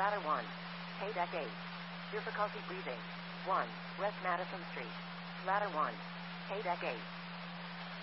Ladder 1. Pay deck 8. Difficulty breathing. 1. West Madison Street. Ladder 1. Pay deck 8.